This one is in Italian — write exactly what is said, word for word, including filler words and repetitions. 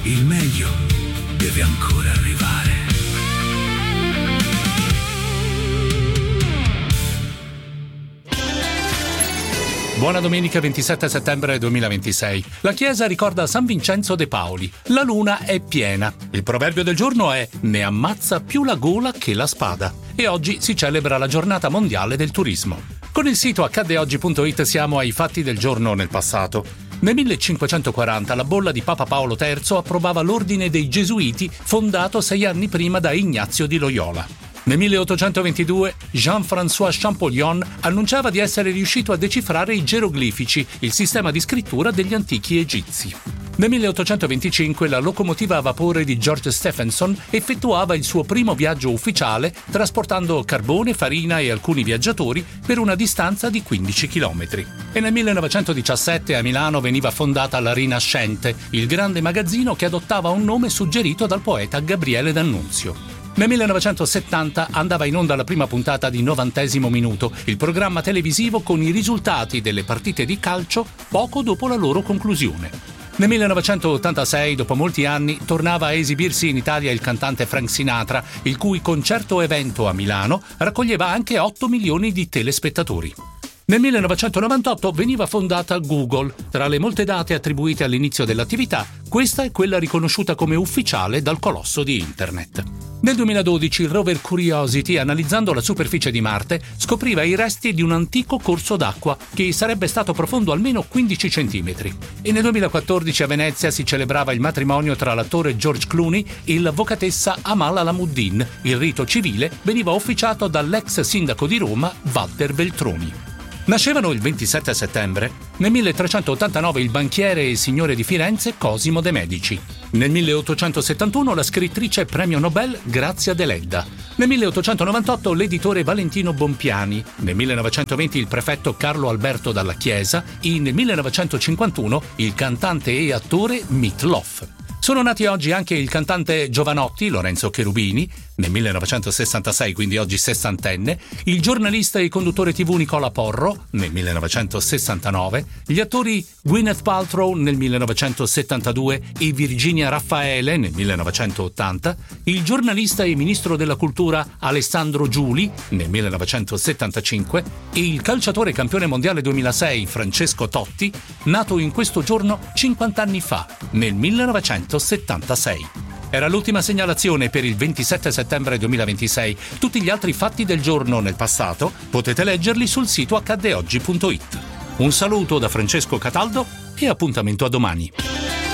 Il meglio deve ancora arrivare. Buona domenica ventisette settembre duemilaventisei. La Chiesa ricorda San Vincenzo de Paoli. La luna è piena. Il proverbio del giorno è: ne ammazza più la gola che la spada. E oggi si celebra la giornata mondiale del turismo. Con il sito accadde oggi punto it siamo ai fatti del giorno nel passato. Nel millecinquecentoquaranta la bolla di Papa Paolo terzo approvava l'ordine dei Gesuiti, fondato sei anni prima da Ignazio di Loyola. Nel milleottocentoventidue Jean-François Champollion annunciava di essere riuscito a decifrare i geroglifici, il sistema di scrittura degli antichi egizi. Nel milleottocentoventicinque la locomotiva a vapore di George Stephenson effettuava il suo primo viaggio ufficiale trasportando carbone, farina e alcuni viaggiatori per una distanza di quindici chilometri. E nel millenovecentodiciassette a Milano veniva fondata la Rinascente, il grande magazzino che adottava un nome suggerito dal poeta Gabriele D'Annunzio. Nel millenovecentosettanta andava in onda la prima puntata di Novantesimo Minuto, il programma televisivo con i risultati delle partite di calcio poco dopo la loro conclusione. Nel millenovecentottantasei, dopo molti anni, tornava a esibirsi in Italia il cantante Frank Sinatra, il cui concerto evento a Milano raccoglieva anche otto milioni di telespettatori. Nel millenovecentonovantotto veniva fondata Google. Tra le molte date attribuite all'inizio dell'attività, questa è quella riconosciuta come ufficiale dal colosso di Internet. Nel duemiladodici il rover Curiosity, analizzando la superficie di Marte, scopriva i resti di un antico corso d'acqua che sarebbe stato profondo almeno quindici centimetri. E nel duemilaquattordici a Venezia si celebrava il matrimonio tra l'attore George Clooney e l'avvocatessa Amal Alamuddin. Il rito civile veniva officiato dall'ex sindaco di Roma Walter Veltroni. Nascevano il ventisette settembre, nel milletrecentottantanove il banchiere e signore di Firenze Cosimo de' Medici. Nel milleottocentosettantuno la scrittrice premio Nobel Grazia Deledda. Nel milleottocentonovantotto l'editore Valentino Bompiani. Nel millenovecentoventi il prefetto Carlo Alberto Dalla Chiesa e nel millenovecentocinquantuno il cantante e attore Meat Loaf. Sono nati oggi anche il cantante Giovanotti, Lorenzo Cherubini, nel millenovecentosessantasei, quindi oggi sessantenne, il giornalista e conduttore tivù Nicola Porro, nel millenovecentosessantanove, gli attori Gwyneth Paltrow nel millenovecentosettantadue e Virginia Raffaele nel millenovecentottanta, il giornalista e ministro della cultura Alessandro Giuli nel millenovecentosettantacinque e il calciatore campione mondiale duemilasei Francesco Totti, nato in questo giorno cinquanta anni fa, nel millenovecentosettantasei. Era l'ultima segnalazione per il ventisette settembre duemilaventisei. Tutti gli altri fatti del giorno nel passato potete leggerli sul sito accadde oggi punto it. Un saluto da Francesco Cataldo e appuntamento a domani.